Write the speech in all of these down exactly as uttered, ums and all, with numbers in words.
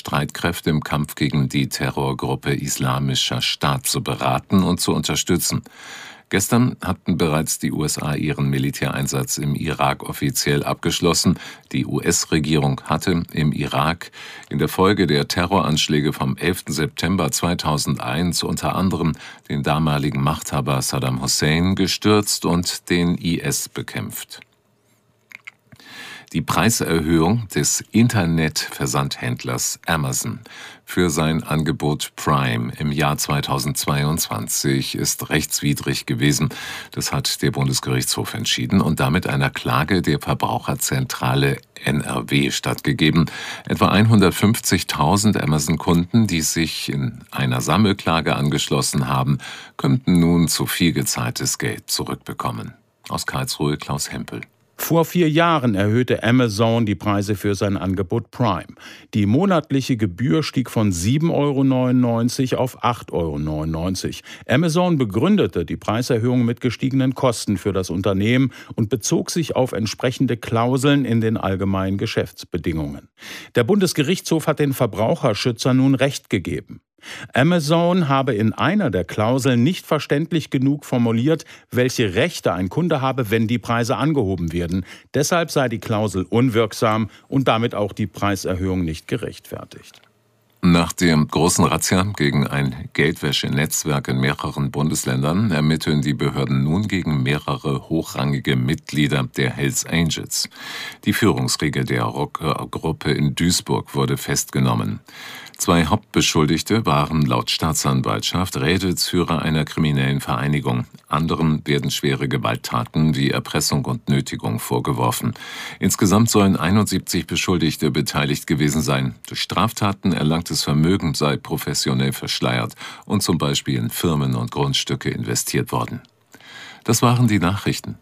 Streitkräfte im Kampf gegen die Terrorgruppe Islamischer Staat zu beraten und zu unterstützen. Gestern hatten bereits die U S A ihren Militäreinsatz im Irak offiziell abgeschlossen. Die U S-Regierung hatte im Irak in der Folge der Terroranschläge vom elften September zweitausendeins unter anderem den damaligen Machthaber Saddam Hussein gestürzt und den I S bekämpft. Die Preiserhöhung des Internetversandhändlers Amazon für sein Angebot Prime im Jahr zweitausendzweiundzwanzig ist rechtswidrig gewesen. Das hat der Bundesgerichtshof entschieden und damit einer Klage der Verbraucherzentrale N R W stattgegeben. Etwa hundertfünfzigtausend Amazon-Kunden, die sich in einer Sammelklage angeschlossen haben, könnten nun zu viel gezahltes Geld zurückbekommen. Aus Karlsruhe Klaus Hempel. Vor vier Jahren erhöhte Amazon die Preise für sein Angebot Prime. Die monatliche Gebühr stieg von sieben Euro neunundneunzig auf acht Euro neunundneunzig. Amazon begründete die Preiserhöhung mit gestiegenen Kosten für das Unternehmen und bezog sich auf entsprechende Klauseln in den allgemeinen Geschäftsbedingungen. Der Bundesgerichtshof hat den Verbraucherschützern nun Recht gegeben. Amazon habe in einer der Klauseln nicht verständlich genug formuliert, welche Rechte ein Kunde habe, wenn die Preise angehoben werden. Deshalb sei die Klausel unwirksam und damit auch die Preiserhöhung nicht gerechtfertigt. Nach der großen Razzia gegen ein Geldwäschenetzwerk in mehreren Bundesländern ermitteln die Behörden nun gegen mehrere hochrangige Mitglieder der Hells Angels. Die Führungsriege der Rockergruppe in Duisburg wurde festgenommen. Zwei Hauptbeschuldigte waren laut Staatsanwaltschaft Rädelsführer einer kriminellen Vereinigung. Anderen werden schwere Gewalttaten wie Erpressung und Nötigung vorgeworfen. Insgesamt sollen einundsiebzig Beschuldigte beteiligt gewesen sein. Durch Straftaten erlangtes Vermögen sei professionell verschleiert und zum Beispiel in Firmen und Grundstücke investiert worden. Das waren die Nachrichten.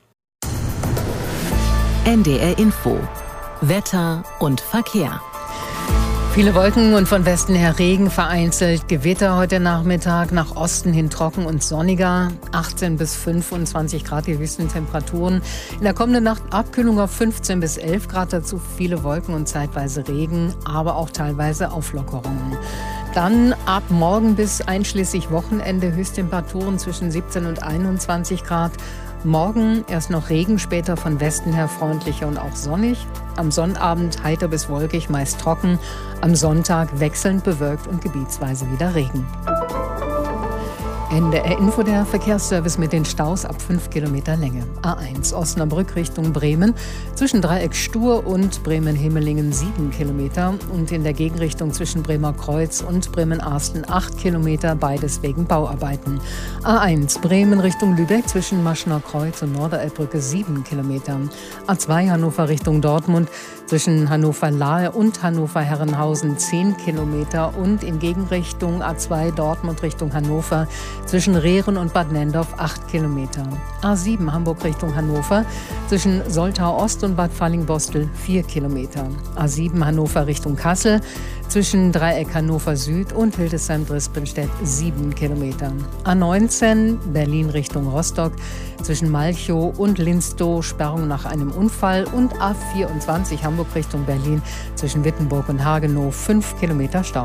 N D R Info. Wetter und Verkehr. Viele Wolken und von Westen her Regen, vereinzelt Gewitter heute Nachmittag, nach Osten hin trocken und sonniger, achtzehn bis fünfundzwanzig Grad die höchsten Temperaturen. In der kommenden Nacht Abkühlung auf fünfzehn bis elf Grad, dazu viele Wolken und zeitweise Regen, aber auch teilweise Auflockerungen. Dann ab morgen bis einschließlich Wochenende Höchsttemperaturen zwischen siebzehn und einundzwanzig Grad. Morgen erst noch Regen, später von Westen her freundlicher und auch sonnig. Am Sonnabend heiter bis wolkig, meist trocken. Am Sonntag wechselnd bewölkt und gebietsweise wieder Regen. N D R Info, der Verkehrsservice mit den Staus ab fünf Kilometer Länge. A eins Osnabrück Richtung Bremen, zwischen Dreieck Stur und Bremen-Himmelingen sieben Kilometer und in der Gegenrichtung zwischen Bremer Kreuz und Bremen-Arsten acht Kilometer, beides wegen Bauarbeiten. A eins Bremen Richtung Lübeck, zwischen Maschner Kreuz und Norderelbbrücke sieben Kilometer. A zwei Hannover Richtung Dortmund, zwischen Hannover-Lahe und Hannover-Herrenhausen zehn Kilometer und in Gegenrichtung A zwei Dortmund Richtung Hannover, zwischen Rehren und Bad Nendorf acht Kilometer. A sieben Hamburg Richtung Hannover, zwischen Soltau Ost und Bad Fallingbostel vier Kilometer. A sieben Hannover Richtung Kassel, zwischen Dreieck Hannover Süd und Hildesheim-Drispenstedt sieben Kilometer. A neunzehn Berlin Richtung Rostock, zwischen Malchow und Linstow Sperrung nach einem Unfall und A vierundzwanzig Hamburg Richtung Berlin, zwischen Wittenburg und Hagenow fünf Kilometer Stau.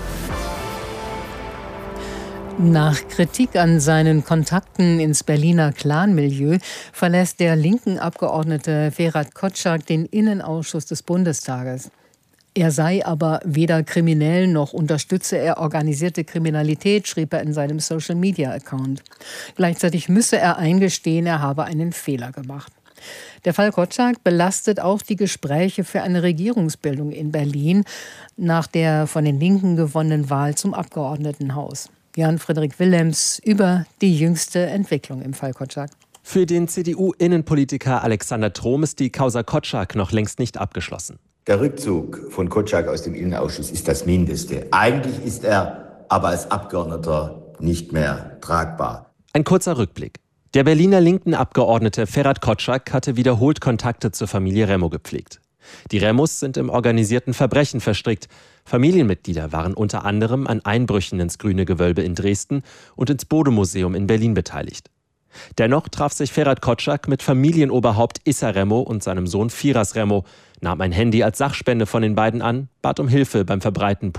Nach Kritik an seinen Kontakten ins Berliner Clanmilieu verlässt der linken Abgeordnete Ferhat Kotschak den Innenausschuss des Bundestages. Er sei aber weder kriminell noch unterstütze er organisierte Kriminalität, schrieb er in seinem Social-Media-Account. Gleichzeitig müsse er eingestehen, er habe einen Fehler gemacht. Der Fall Kotschak belastet auch die Gespräche für eine Regierungsbildung in Berlin nach der von den Linken gewonnenen Wahl zum Abgeordnetenhaus. Jan-Friedrich Willems über die jüngste Entwicklung im Fall Kotschak. Für den C D U-Innenpolitiker Alexander Trom ist die Causa Kotschak noch längst nicht abgeschlossen. Der Rückzug von Kotschak aus dem Innenausschuss ist das Mindeste. Eigentlich ist er aber als Abgeordneter nicht mehr tragbar. Ein kurzer Rückblick. Der Berliner linken Abgeordnete Ferhat Kotschak hatte wiederholt Kontakte zur Familie Remo gepflegt. Die Remos sind im organisierten Verbrechen verstrickt. Familienmitglieder waren unter anderem an Einbrüchen ins Grüne Gewölbe in Dresden und ins Bode-Museum in Berlin beteiligt. Dennoch traf sich Ferhat Kotschak mit Familienoberhaupt Issa Remo und seinem Sohn Firas Remo, nahm ein Handy als Sachspende von den beiden an, bat um Hilfe beim Verbreiten